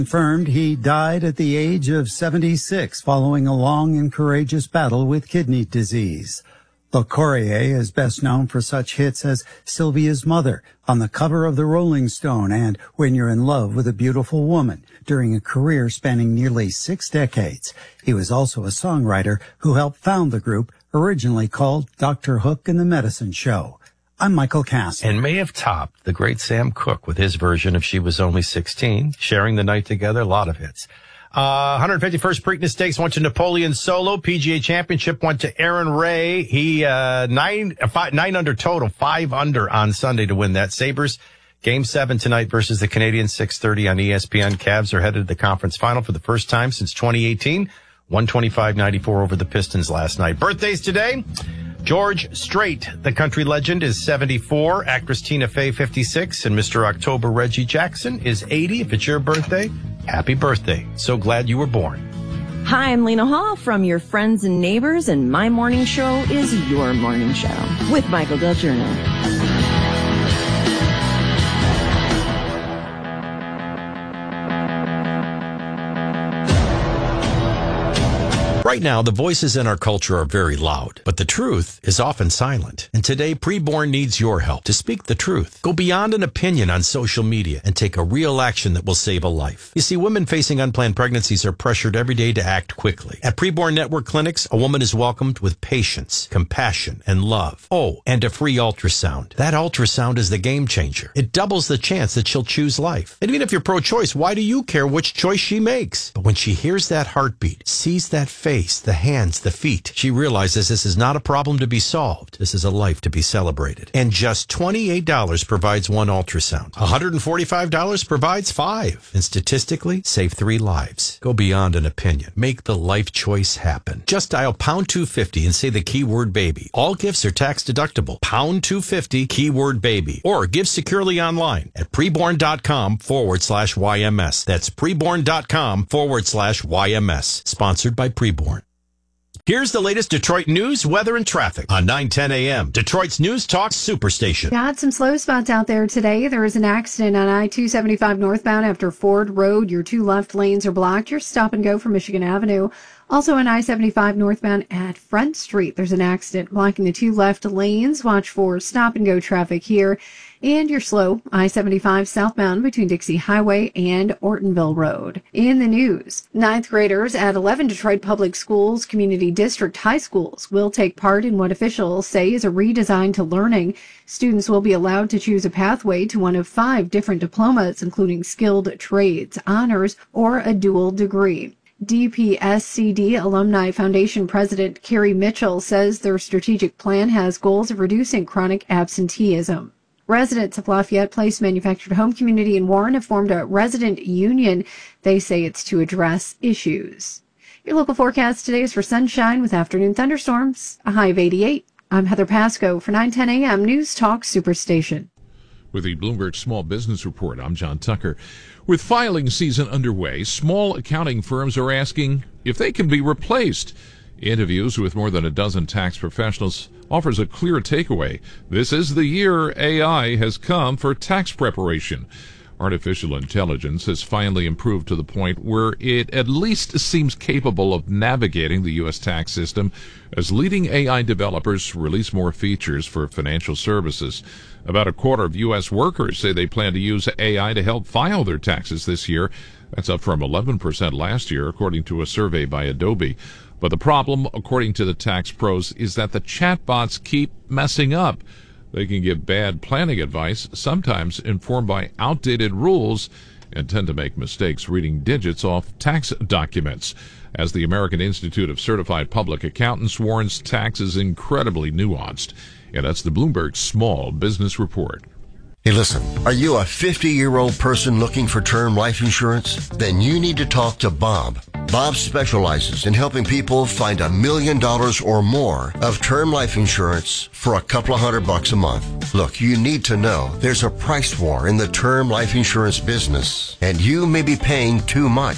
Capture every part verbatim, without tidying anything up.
Confirmed he died at the age of seventy-six following a long and courageous battle with kidney disease. LaCourier is best known for such hits as Sylvia's Mother, On the Cover of the Rolling Stone, and When You're in Love with a Beautiful Woman, during a career spanning nearly six decades. He was also a songwriter who helped found the group, originally called Doctor Hook and the Medicine Show. I'm Michael Cass. And may have topped the great Sam Cooke with his version of She Was Only sixteen, sharing the night together, a lot of hits. Uh, one hundred fifty-first Preakness Stakes went to Napoleon Solo. P G A Championship went to Aaron Ray. He, uh, nine, five, nine under total, five under on Sunday to win that. Sabres, game seven tonight versus the Canadiens, six thirty on E S P N. Cavs are headed to the conference final for the first time since twenty eighteen. one twenty-five ninety-four over the Pistons last night. Birthdays today. George Strait, the country legend, is seventy-four. Actress Tina Fey, fifty-six. And Mister October Reggie Jackson is eighty. If it's your birthday, happy birthday. So glad you were born. Hi, I'm Lena Hall from Your Friends and Neighbors, and my morning show is your morning show with Michael Del Giorno. Right now, the voices in our culture are very loud, but the truth is often silent. And today, Preborn needs your help to speak the truth. Go beyond an opinion on social media and take a real action that will save a life. You see, women facing unplanned pregnancies are pressured every day to act quickly. At Preborn Network Clinics, a woman is welcomed with patience, compassion, and love. Oh, and a free ultrasound. That ultrasound is the game changer. It doubles the chance that she'll choose life. And even if you're pro-choice, why do you care which choice she makes? But when she hears that heartbeat, sees that face, the hands, the feet, she realizes this is not a problem to be solved. This is a life to be celebrated. And just twenty-eight dollars provides one ultrasound. one hundred forty-five dollars provides five. And statistically, save three lives. Go beyond an opinion. Make the life choice happen. Just dial pound two fifty and say the keyword baby. All gifts are tax deductible. Pound two fifty, keyword baby. Or give securely online at preborn.com forward slash YMS. That's preborn.com forward slash YMS. Sponsored by Preborn. Here's the latest Detroit news, weather, and traffic on nine ten a.m. Detroit's News Talk Superstation. Got some slow spots out there today. There is an accident on I two seventy-five northbound after Ford Road. Your two left lanes are blocked. Your stop and go from Michigan Avenue. Also on I seventy-five northbound at Front Street, there's an accident blocking the two left lanes. Watch for stop and go traffic here. And you're slow, I seventy-five southbound between Dixie Highway and Ortonville Road. In the news, ninth graders at eleven Detroit Public Schools Community District High Schools will take part in what officials say is a redesign to learning. Students will be allowed to choose a pathway to one of five different diplomas, including skilled trades, honors, or a dual degree. D P S C D Alumni Foundation President Carrie Mitchell says their strategic plan has goals of reducing chronic absenteeism. Residents of Lafayette Place Manufactured Home Community in Warren have formed a resident union. They say it's to address issues. Your local forecast today is for sunshine with afternoon thunderstorms, a high of eighty-eight. I'm Heather Pasco for nine ten a.m. News Talk Superstation. With the Bloomberg Small Business Report, I'm John Tucker. With filing season underway, small accounting firms are asking if they can be replaced. Interviews with more than a dozen tax professionals offers a clear takeaway. This is the year A I has come for tax preparation. Artificial intelligence has finally improved to the point where it at least seems capable of navigating the U S tax system as leading A I developers release more features for financial services. About a quarter of U S workers say they plan to use A I to help file their taxes this year. That's up from eleven percent last year, according to a survey by Adobe. But the problem, according to the tax pros, is that the chatbots keep messing up. They can give bad planning advice, sometimes informed by outdated rules, and tend to make mistakes reading digits off tax documents. As the American Institute of Certified Public Accountants warns, tax is incredibly nuanced. And that's the Bloomberg Small Business Report. Hey, listen, are you a fifty-year-old person looking for term life insurance? Then you need to talk to Bob. Bob specializes in helping people find a million dollars or more of term life insurance for a couple of hundred bucks a month. Look, you need to know there's a price war in the term life insurance business, and you may be paying too much.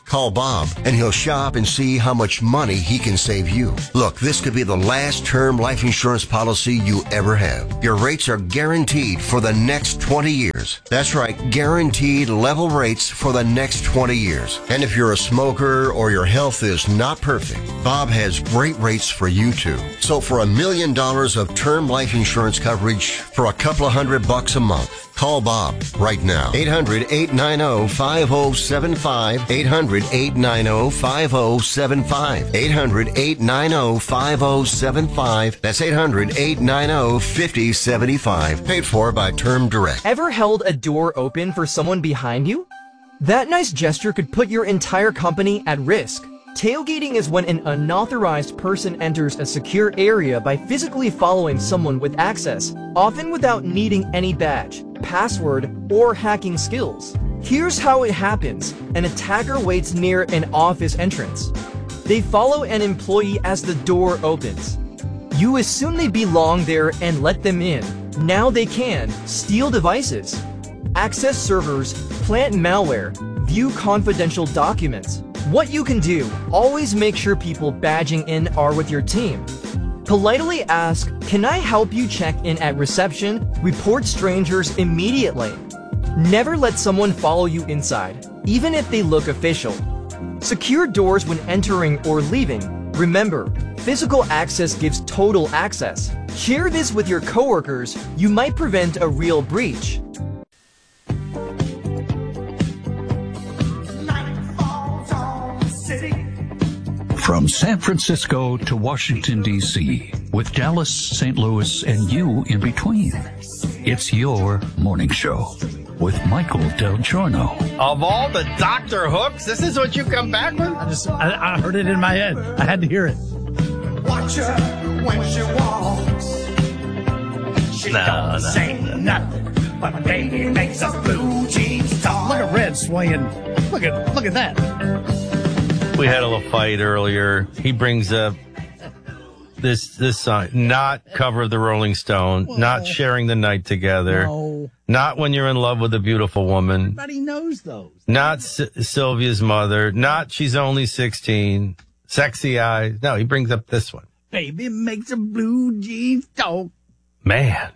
Call Bob, and he'll shop and see how much money he can save you. Look, this could be the last term life insurance policy you ever have. Your rates are guaranteed for the next twenty years. That's right, guaranteed level rates for the next twenty years. And if you're a smoker or your health is not perfect, Bob has great rates for you too. So for a million dollars of term life insurance coverage for a couple of hundred bucks a month, call Bob right now. eight hundred, eight nine zero, five zero seven five. eight hundred, eight nine zero, five zero seven five. eight hundred, eight nine zero, five zero seven five. That's eight hundred, eight nine zero, five zero seven five. Paid for by Term Direct. Ever held a door open for someone behind you? That nice gesture could put your entire company at risk. Tailgating is when an unauthorized person enters a secure area by physically following someone with access, often without needing any badge, password, or hacking skills. Here's how it happens. An attacker waits near an office entrance. They follow an employee as the door opens. You assume they belong there and let them in. Now they can steal devices, access servers, plant malware, view confidential documents. What you can do, always make sure people badging in are with your team. Politely ask, "Can I help you check in at reception?" Report strangers immediately. Never let someone follow you inside, even if they look official. Secure doors when entering or leaving. Remember, physical access gives total access. Share this with your coworkers. You might prevent a real breach. From San Francisco to Washington, D C, with Dallas, Saint Louis, and you in between. It's your morning show with Michael Del Giorno. Of all the Doctor Hooks, this is what you come back with? I just, I, I heard it in my head. I had to hear it. Watch her when she walks. She no, don't no, say no. nothing, but my baby makes us blue jeans talk. Look at Red swaying. Look at, look at that. We had a little fight earlier. He brings up this this song, not cover of the Rolling Stone, Whoa. Not sharing the night together, no. Not when you're in love with a beautiful woman. Everybody knows those. Not S- Sylvia's mother, not She's Only sixteen, Sexy Eyes. No, he brings up this one. Baby makes a blue jeans talk. Man.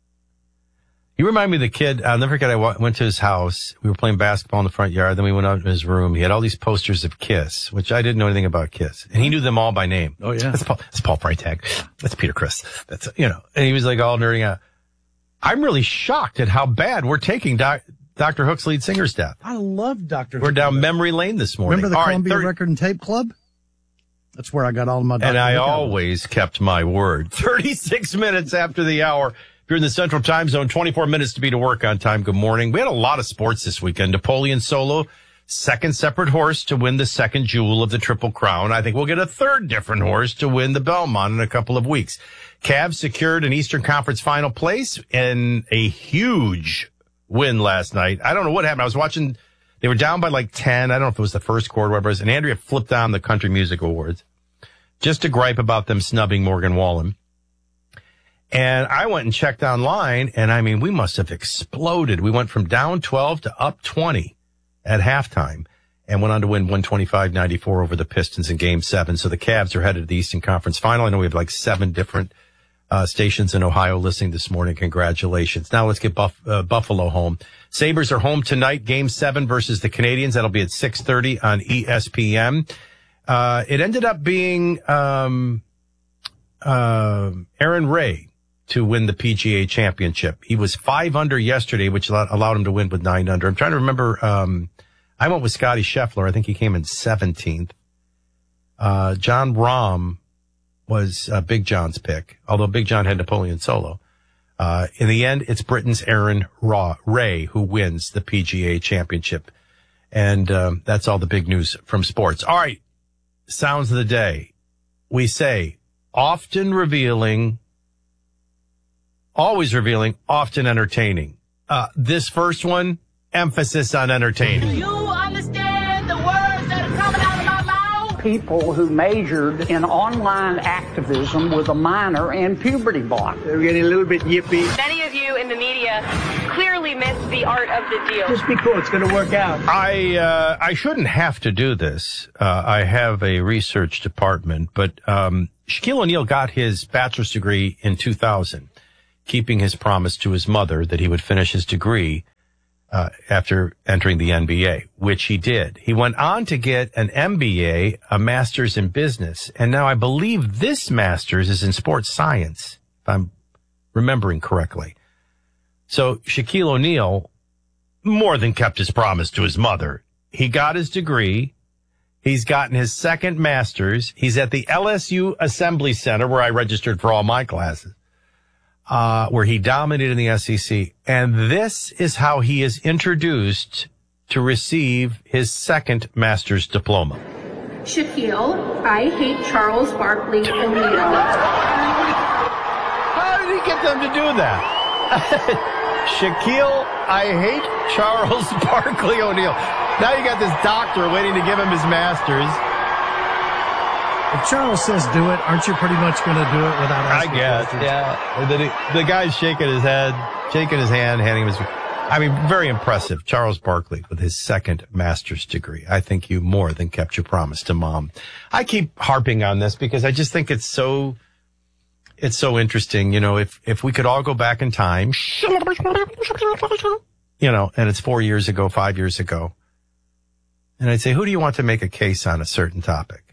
You remind me of the kid. I'll never forget. I went to his house. We were playing basketball in the front yard. Then we went out in his room. He had all these posters of Kiss, which I didn't know anything about Kiss. And he knew them all by name. Oh, yeah. That's Paul, that's Paul Freitag. That's Peter Criss. That's, you know, and he was like all nerding out. I'm really shocked at how bad we're taking Doc, Doctor Hook's lead singer's death. I love Doctor We're down memory lane this morning. Remember the all Columbia right, thirty Record and Tape Club? That's where I got all of my Doctor And I Hook always albums. kept my word. thirty-six minutes after the hour. If you're in the Central Time Zone, twenty-four minutes to be to work on time. Good morning. We had a lot of sports this weekend. Napoleon Solo, second separate horse to win the second jewel of the Triple Crown. I think we'll get a third different horse to win the Belmont in a couple of weeks. Cavs secured an Eastern Conference final place and a huge win last night. I don't know what happened. I was watching, they were down by like ten. I don't know if it was the first quarter, whatever it was. And Andrea flipped on the Country Music Awards just to gripe about them snubbing Morgan Wallen. And I went and checked online, and I mean, we must have exploded. We went from down twelve to up twenty at halftime and went on to win one twenty-five ninety-four over the Pistons in game seven. So the Cavs are headed to the Eastern Conference final. I know we have like seven different uh, stations in Ohio listening this morning. Congratulations. Now let's get Buff- uh, Buffalo home. Sabres are home tonight, game seven versus the Canadians. That'll be at six thirty on E S P N. Uh, it ended up being um, uh, Aaron Ray to win the P G A championship. He was five under yesterday, which allowed, allowed him to win with nine under. I'm trying to remember. Um, I went with Scotty Scheffler. I think he came in seventeenth. Uh, John Rahm was uh, Big John's pick, although Big John had Napoleon Solo. Uh, in the end, it's Britain's Aaron Raw, Ray who wins the P G A championship. And um, that's all the big news from sports. All right. Sounds of the day. We say often revealing, always revealing, often entertaining. Uh, this first one, emphasis on entertaining. Do you understand the words that are coming out of my mouth? People who majored in online activism with a minor in puberty block. They're getting a little bit yippy. Many of you in the media clearly clearly missed the art of the deal. Just be cool. It's going to work out. I uh, I shouldn't have to do this. Uh, I have a research department, but um, Shaquille O'Neal got his bachelor's degree in two thousand, keeping his promise to his mother that he would finish his degree uh, after entering the N B A, which he did. He went on to get an M B A, a master's in business, and now I believe this master's is in sports science, if I'm remembering correctly. So Shaquille O'Neal more than kept his promise to his mother. He got his degree. He's gotten his second master's. He's at the L S U Assembly Center, where I registered for all my classes, uh, where he dominated in the S E C. And this is how he is introduced to receive his second master's diploma. Shaquille, I hate Charles Barkley O'Neal. How did he get them to do that? Shaquille, I hate Charles Barkley O'Neal. Now you got this doctor waiting to give him his master's. If Charles says do it, aren't you pretty much going to do it without asking I guess, questions? yeah. And then he, the guy's shaking his head, shaking his hand, handing him his... I mean, very impressive. Charles Barkley with his second master's degree. I think you more than kept your promise to mom. I keep harping on this because I just think it's so... It's so interesting, you know, if, if we could all go back in time, you know, and it's four years ago, five years ago, and I'd say, who do you want to make a case on a certain topic?